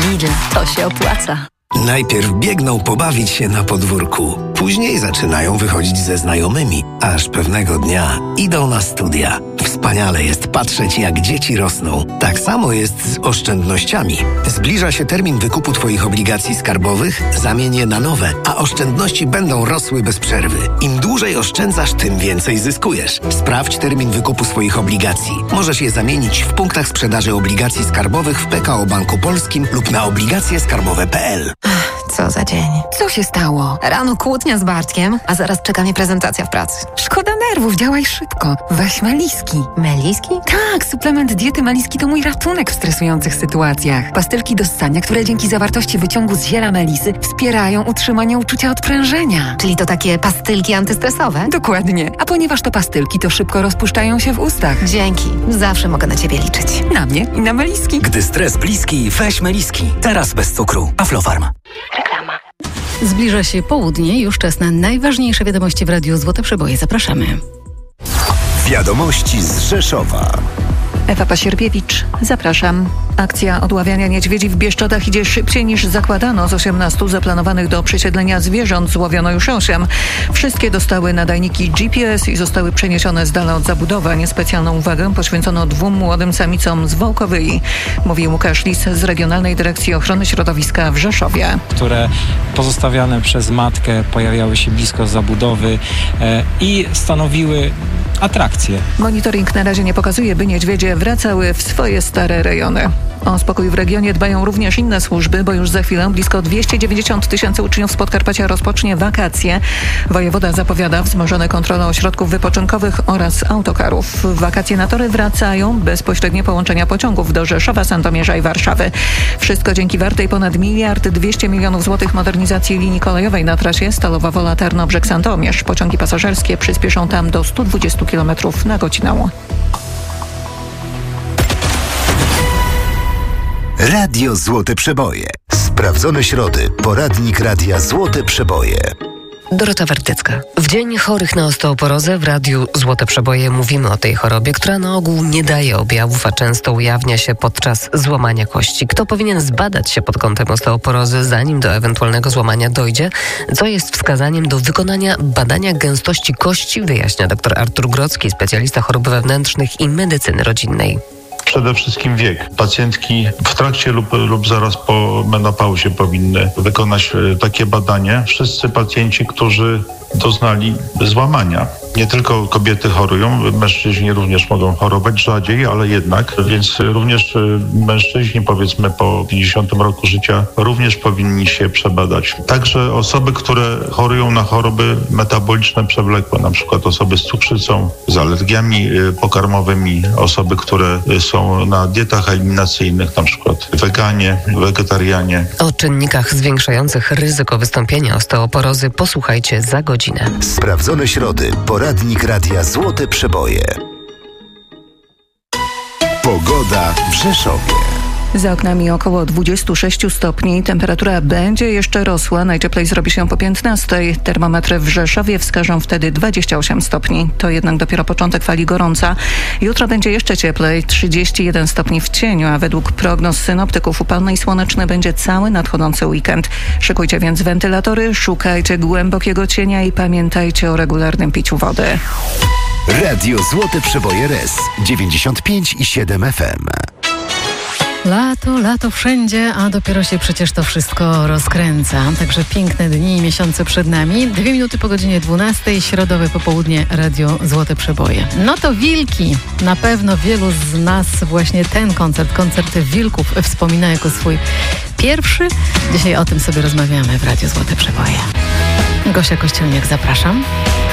Lidl, to się opłaca. Najpierw biegną pobawić się na podwórku, później zaczynają wychodzić ze znajomymi, aż pewnego dnia idą na studia. Wspaniale jest patrzeć, jak dzieci rosną. Tak samo jest z oszczędnościami. Zbliża się termin wykupu Twoich obligacji skarbowych, zamień je na nowe, a oszczędności będą rosły bez przerwy. Im dłużej oszczędzasz, tym więcej zyskujesz. Sprawdź termin wykupu swoich obligacji. Możesz je zamienić w punktach sprzedaży obligacji skarbowych w PKO Banku Polskim lub na obligacjeskarbowe.pl. Co za dzień. Co się stało? Rano kłótnia z Bartkiem, a zaraz czeka mnie prezentacja w pracy. Szkoda nerwów, działaj szybko. Weź Meliski. Meliski? Tak, suplement diety Meliski to mój ratunek w stresujących sytuacjach. Pastylki do ssania, które dzięki zawartości wyciągu z ziela melisy wspierają utrzymanie uczucia odprężenia. Czyli to takie pastylki antystresowe? Dokładnie. A ponieważ to pastylki, to szybko rozpuszczają się w ustach. Dzięki. Zawsze mogę na Ciebie liczyć. Na mnie i na Meliski. Gdy stres bliski, weź Meliski. Teraz bez cukru. Aflofarm. Reklama. Zbliża się południe, już czas na najważniejsze wiadomości w Radiu Złote Przeboje. Zapraszamy. Wiadomości z Rzeszowa. Ewa Pasierbiewicz, zapraszam. Akcja odławiania niedźwiedzi w Bieszczadach idzie szybciej niż zakładano. Z 18 zaplanowanych do przesiedlenia zwierząt złowiono już 8. Wszystkie dostały nadajniki GPS i zostały przeniesione z dala od zabudowań. Specjalną uwagę poświęcono 2 młodym samicom z Wołkowyi, mówi Łukasz Lis z Regionalnej Dyrekcji Ochrony Środowiska w Rzeszowie. Które pozostawiane przez matkę pojawiały się blisko zabudowy i stanowiły atrakcje. Monitoring na razie nie pokazuje, by niedźwiedzie wracały w swoje stare rejony. O spokój w regionie dbają również inne służby, bo już za chwilę blisko 290 000 uczniów z Podkarpacia rozpocznie wakacje. Wojewoda zapowiada wzmożone kontrole ośrodków wypoczynkowych oraz autokarów. W wakacje na tory wracają bezpośrednie połączenia pociągów do Rzeszowa, Sandomierza i Warszawy. Wszystko dzięki wartej ponad 1,2 mld złotych modernizacji linii kolejowej na trasie Stalowa Wola Tarnobrzeg Sandomierz. Pociągi pasażerskie przyspieszą tam do 120 km na godzinę. Radio Złote Przeboje. Sprawdzone środy. Poradnik Radia Złote Przeboje. Dorota Wartycka. W Dzień Chorych na Osteoporozę w Radiu Złote Przeboje mówimy o tej chorobie, która na ogół nie daje objawów, a często ujawnia się podczas złamania kości. Kto powinien zbadać się pod kątem osteoporozy, zanim do ewentualnego złamania dojdzie? Co jest wskazaniem do wykonania badania gęstości kości, wyjaśnia dr Artur Grodzki, specjalista chorób wewnętrznych i medycyny rodzinnej. Przede wszystkim wiek. Pacjentki w trakcie lub zaraz po menopauzie powinny wykonać takie badanie. Wszyscy pacjenci, którzy doznali złamania. Nie tylko kobiety chorują, mężczyźni również mogą chorować rzadziej, ale jednak, więc również mężczyźni, powiedzmy po 50 roku życia, również powinni się przebadać. Także osoby, które chorują na choroby metaboliczne przewlekłe, na przykład osoby z cukrzycą, z alergiami pokarmowymi, osoby, które są na dietach eliminacyjnych, na przykład weganie, wegetarianie. O czynnikach zwiększających ryzyko wystąpienia osteoporozy posłuchajcie za godzinę. Sprawdzone środy. Poradnik Radia Złote Przeboje. Pogoda w Rzeszowie. Za oknami około 26 stopni. Temperatura będzie jeszcze rosła. Najcieplej zrobi się po 15. Termometry w Rzeszowie wskażą wtedy 28 stopni. To jednak dopiero początek fali gorąca. Jutro będzie jeszcze cieplej. 31 stopni w cieniu, a według prognoz synoptyków upalny i słoneczny będzie cały nadchodzący weekend. Szykujcie więc wentylatory, szukajcie głębokiego cienia i pamiętajcie o regularnym piciu wody. Radio Złote Przeboje RES 95,7 FM. Lato wszędzie, a dopiero się przecież to wszystko rozkręca. Także piękne dni i miesiące przed nami. 2 minuty po godzinie 12, środowe popołudnie, Radio Złote Przeboje. No to wilki. Na pewno wielu z nas właśnie ten koncert wilków wspomina jako swój pierwszy. Dzisiaj o tym sobie rozmawiamy w Radio Złote Przeboje. Gosia Kościelniak, zapraszam.